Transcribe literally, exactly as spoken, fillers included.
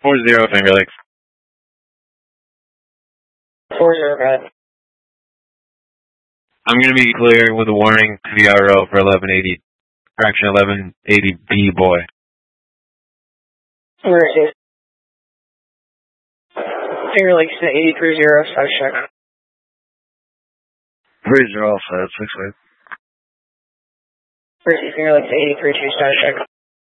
Four zero Finger Lakes. Four zero, go ahead. I'm going to be clear with a warning to the R O for eleven eighty, correction eleven eighty B boy. Where is it? Finger Lakes to eighty-three zero, status check. Three zero, Alpha, six way. Where is it? Finger Lakes to eighty-three two, status check.